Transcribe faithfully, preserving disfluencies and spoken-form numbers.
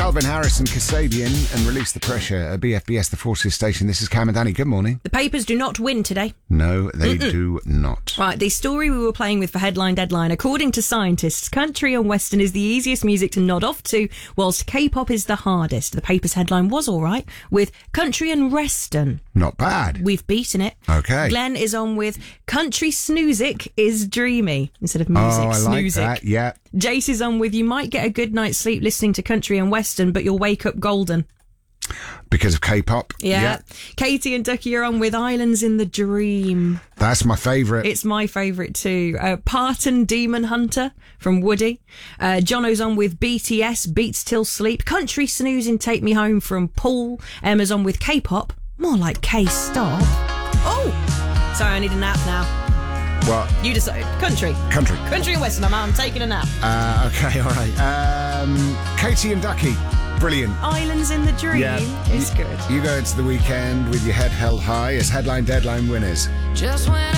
Calvin Harris and Kasabian and Release the Pressure at B F B S, the Forces Station. This is Cam and Danny. Good morning. The papers do not win today. No, they Mm-mm. do not. Right, the story we were playing with for Headline Deadline. According to scientists, country and western is the easiest music to nod off to, whilst K-pop is the hardest. The paper's headline was all right, with country and western. Not bad. We've beaten it. Okay. Glenn is on with country snoozic is dreamy instead of music. Oh, I like snoozic. that, yeah. Jace is on with you might get a good night's sleep listening to country and western, but you'll wake up golden. Because of K-pop? Yeah. yeah. Katie and Ducky are on with Islands in the Dream. That's my favourite. It's my favourite too. Uh, Parton Demon Hunter from Woody. Uh, Jono's on with B T S, Beats Till Sleep. Country Snoozing Take Me Home from Paul. Emma's on with K-pop. More like K-Stop. Oh! Sorry, I need a nap now. What? You decide. Country. Country. Country and Western. I'm, I'm taking a nap. Uh, okay, all right. Um, Katie and Ducky. Brilliant. Islands in the Dream yeah. is good. You go into the weekend with your head held high as Headline Deadline winners. Just when